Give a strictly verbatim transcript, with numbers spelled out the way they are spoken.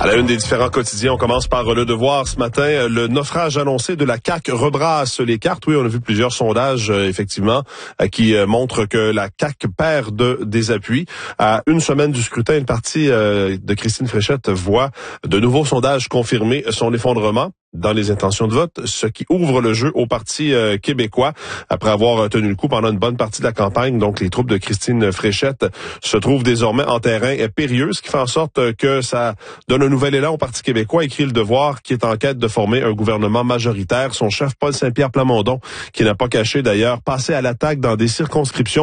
À la une des différents quotidiens, on commence par Le Devoir ce matin. Le naufrage annoncé de la C A Q rebrasse les cartes. Oui, on a vu plusieurs sondages, euh, effectivement, euh, qui euh, montrent que la C A Q perd de, des appuis. À une semaine du scrutin, le parti euh, de Christine Fréchette voit de nouveaux sondages confirmer son effondrement dans les intentions de vote, ce qui ouvre le jeu au Parti euh, québécois après avoir tenu le coup pendant une bonne partie de la campagne. Donc, les troupes de Christine Fréchette se trouvent désormais en terrain périlleux, ce qui fait en sorte que ça donne un nouvel élan au Parti québécois, écrit Le Devoir, qui est en quête de former un gouvernement majoritaire. Son chef, Paul Saint-Pierre Plamondon, qui n'a pas caché d'ailleurs, passé à l'attaque dans des circonscriptions